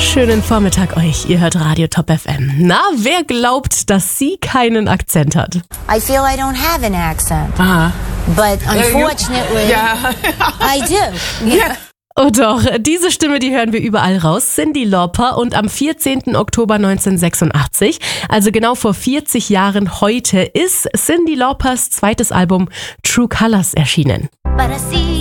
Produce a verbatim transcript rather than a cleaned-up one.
Schönen Vormittag euch, ihr hört Radio Top F M. Na, wer glaubt, dass sie keinen Akzent hat? I feel I don't have an accent. Uh-huh. But unfortunately, Yeah. I do. Yeah. Oh doch, diese Stimme, die hören wir überall raus. Cyndi Lauper, und am vierzehnten Oktober neunzehnhundertsechsundachtzig, also genau vor vierzig Jahren heute, ist Cyndi Laupers zweites Album True Colors erschienen. But I see